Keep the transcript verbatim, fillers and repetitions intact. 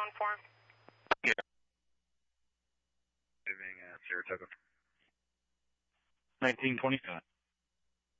phone for him? Yeah. Living at Saratoga. nineteen twenty-five.